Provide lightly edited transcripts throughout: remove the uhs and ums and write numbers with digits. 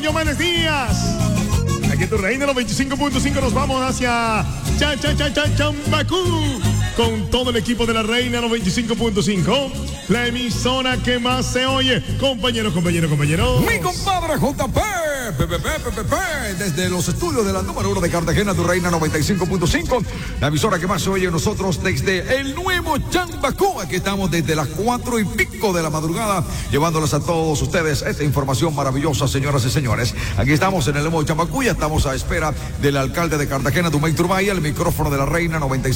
Buenos días. Aquí en tu Reina, los 25.5, nos vamos hacia Chambacú con todo el equipo de la Reina, los 25.5, la emisora que más se oye. Compañeros. Mi compadre JP, desde los estudios de la número 1 de Cartagena, tu Reina 95.5, la emisora que más se oye nosotros desde el nuevo Chambacú. Aquí estamos desde las 4 y pico de la madrugada, llevándoles a todos ustedes esta información maravillosa, señoras y señores. Aquí estamos en el nuevo Chambacú, ya estamos a espera del alcalde de Cartagena, Dumey Turbay, el micrófono de la Reina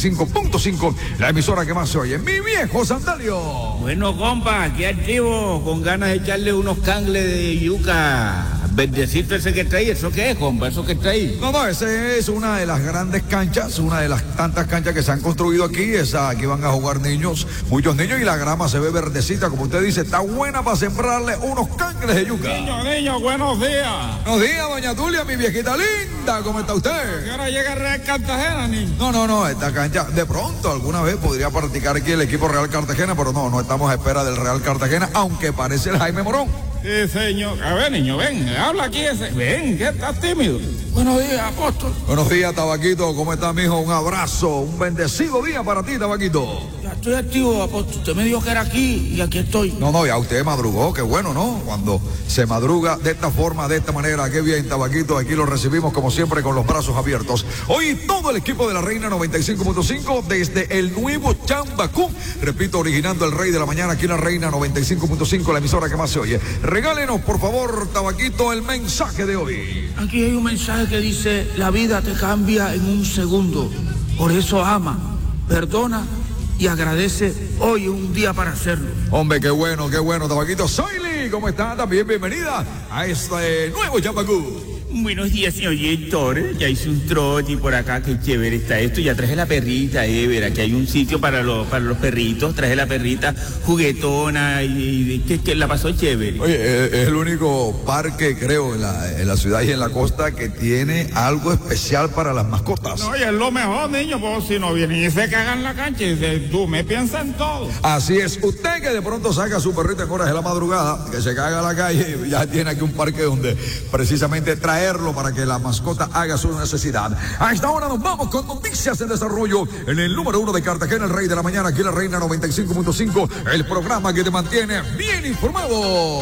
95.5, la emisora que más se oye. Mi viejo Sandalio. Bueno, compa, aquí activo, con ganas de echarle unos cangles de yuca. Verdecito ese que trae, ¿eso qué es, compa? ¿Eso que trae? No, ese es una de las grandes canchas, una de las tantas canchas que se han construido aquí. Aquí van a jugar niños, muchos niños, y la grama se ve verdecita, como usted dice, está buena para sembrarle unos cangles de yuca. Niños, buenos días. Buenos días, doña Tulia, mi viejita linda, ¿cómo está usted? ¿Qué hora llega Real Cartagena, niño? No, esta cancha, de pronto, alguna vez podría practicar aquí el equipo Real Cartagena, pero no estamos a espera del Real Cartagena, aunque parece el Jaime Morón. Sí, señor. A ver, niño, ven, habla aquí ese. Ven, que estás tímido. Buenos días, apóstol. Buenos días, Tabaquito. ¿Cómo está, mijo? Un abrazo, un bendecido día para ti, Tabaquito. Ya estoy activo, apóstol. Usted me dijo que era aquí y aquí estoy. No, ya usted madrugó, qué bueno, ¿no? Cuando se madruga de esta forma, de esta manera, qué bien, Tabaquito. Aquí lo recibimos como siempre con los brazos abiertos. Hoy todo el equipo de la Reina 95.5 desde el nuevo Chambacú. Repito, originando el Rey de la Mañana aquí en la Reina 95.5, la emisora que más se oye. Regálenos, por favor, Tabaquito, el mensaje de hoy. Aquí hay un mensaje que dice: la vida te cambia en un segundo. Por eso ama, perdona y agradece. Hoy un día para hacerlo. Hombre, qué bueno, Tabaquito. Soyli, ¿cómo está? También bienvenida a este nuevo Chambacú. Buenos días, señor director. Ya hice un trote por acá, qué chévere está esto. Ya traje la perrita, Ver, aquí hay un sitio para los perritos. Traje la perrita juguetona y que la pasó chévere. Oye, es el único parque, creo, en la ciudad y en la costa que tiene algo especial para las mascotas. No, y es lo mejor, niño, porque si no vienen y se cagan en la cancha y dice, tú me piensas en todo. Así es. Usted que de pronto saca a su perrito en horas de la madrugada, que se caga a la calle, ya tiene aquí un parque donde precisamente traerlo para que la mascota haga su necesidad. A esta hora nos vamos con noticias en desarrollo en el número 1 de Cartagena, el Rey de la Mañana, aquí en la Reina 95.5, el programa que te mantiene bien informado.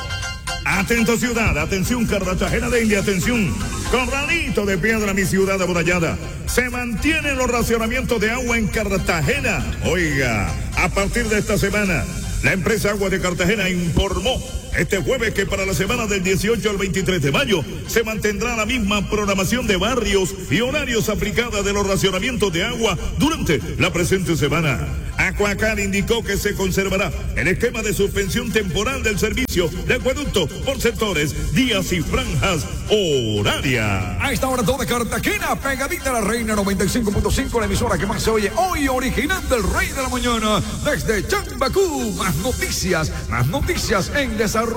Atento ciudad, atención Cartagena de India, atención Corralito de Piedra, mi ciudad amurallada. Se mantienen los racionamientos de agua en Cartagena. Oiga, a partir de esta semana, la empresa Agua de Cartagena informó este jueves que para la semana del 18 al 23 de mayo se mantendrá la misma programación de barrios y horarios aplicada de los racionamientos de agua durante la presente semana. Acuacar indicó que se conservará el esquema de suspensión temporal del servicio de acueducto por sectores, días y franjas horarias. A esta hora toda Cartagena, pegadita a la Reina 95.5, la emisora que más se oye hoy, originando el Rey de la Mañana desde Chambacú. Más noticias en desarrollo.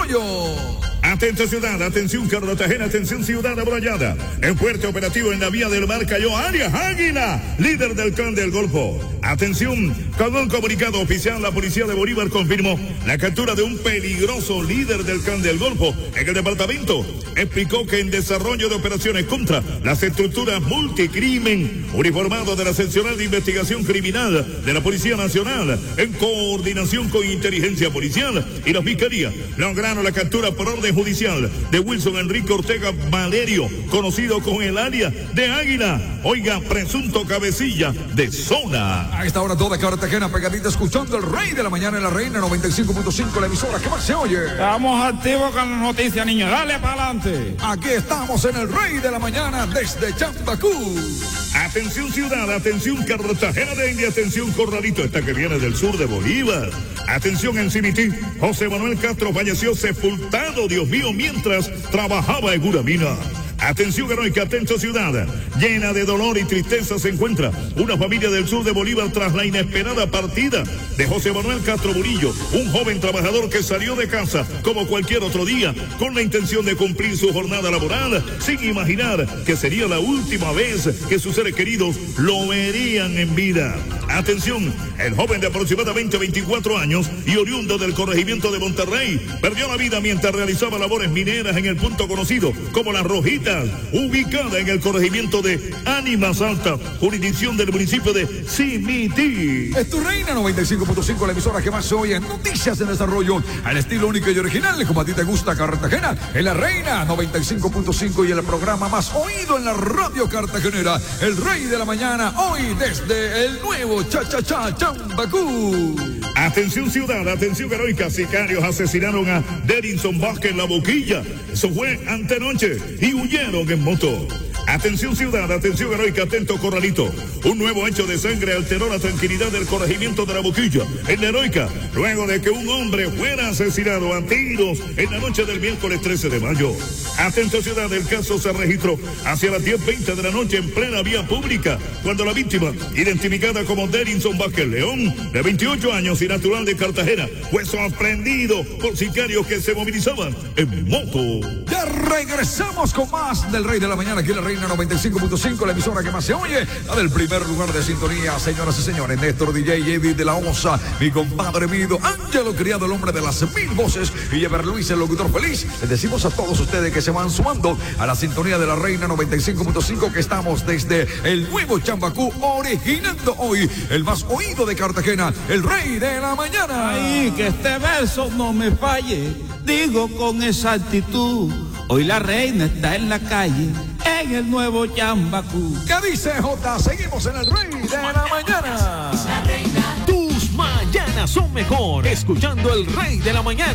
Atento ciudad, atención Cartagena, atención ciudad amurallada. En fuerte operativo en la vía del mar cayó alias Águila, líder del clan del Golfo. Atención, con un comunicado oficial, la policía de Bolívar confirmó la captura de un peligroso líder del clan del Golfo en el departamento. Explicó que en desarrollo de operaciones contra las estructuras multicrimen, uniformado de la Seccional de Investigación Criminal de la Policía Nacional, en coordinación con Inteligencia Policial y la Fiscalía, lograron la captura por orden judicial de Wilson Enrique Ortega Valerio, conocido con el alias de Águila. Oiga, presunto cabecilla de zona. A esta hora toda Cartagena pegadita escuchando el Rey de la Mañana en la Reina 95.5, la emisora que más se oye. Estamos activos con la noticia, niño. Dale para adelante. Aquí estamos en el Rey de la Mañana desde Chambacú. Atención ciudad, atención Cartagena de India, atención Corralito, esta que viene del sur de Bolívar. Atención en Cimití, José Manuel Castro falleció sepultado, Dios mío, mientras trabajaba en una mina. Atención heroica, atento ciudad, llena de dolor y tristeza se encuentra una familia del sur de Bolívar tras la inesperada partida de José Manuel Castro Murillo, un joven trabajador que salió de casa como cualquier otro día con la intención de cumplir su jornada laboral sin imaginar que sería la última vez que sus seres queridos lo verían en vida. Atención, el joven de aproximadamente 24 años y oriundo del corregimiento de Monterrey perdió la vida mientras realizaba labores mineras en el punto conocido como Las Rojitas, ubicada en el corregimiento de Ánimas Altas, jurisdicción del municipio de Simití. Es tu Reina 95.5, la emisora que más se oye en noticias en desarrollo, al estilo único y original, como a ti te gusta, Cartagena. En la Reina 95.5 y el programa más oído en la radio cartagenera, el Rey de la Mañana, hoy desde el nuevo Chambacú. Atención ciudad, atención heroica, sicarios asesinaron a Derinson Vázquez en La Boquilla. Eso fue antenoche y huyeron en moto. Atención ciudad, atención heroica, atento corralito. Un nuevo hecho de sangre alteró la tranquilidad del corregimiento de La Boquilla, en la heroica, luego de que un hombre fuera asesinado a tiros en la noche del miércoles 13 de mayo. Atento ciudad, el caso se registró hacia las 10:20 de la noche en plena vía pública, cuando la víctima, identificada como Derinson Vázquez León, de 28 años y natural de Cartagena, fue sorprendido por sicarios que se movilizaban en moto. Ya regresamos con más del Rey de la Mañana, aquí en la Reina 95.5, la emisora que más se oye, la del primer lugar de sintonía, señoras y señores. Néstor DJ, Eddie de la Osa, mi compadre Mido, Ángelo Criado, el hombre de las 1000 voces, y Ever Luis, el locutor feliz. Les decimos a todos ustedes que se van sumando a la sintonía de la Reina 95.5, que estamos desde el nuevo Chambacú, originando hoy el más oído de Cartagena, el Rey de la Mañana. Ay, que este verso no me falle, digo con exactitud, hoy la reina está en la calle, en el nuevo Chambacú. ¿Qué dice Jota? Seguimos en el Rey de la Mañana. Tus mañanas son mejor escuchando el Rey de la Mañana.